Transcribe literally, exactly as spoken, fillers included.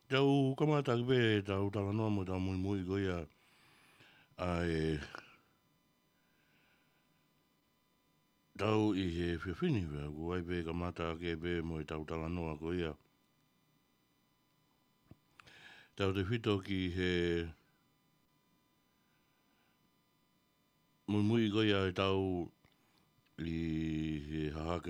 Tau kamata kipe tau tala noa mo tau mui mui goia ai tau i he whiwhini wea kuai pe kamata ke pe mo i tau tala noa goia. Tau te whito ki he mui mui goia i tau i he hahake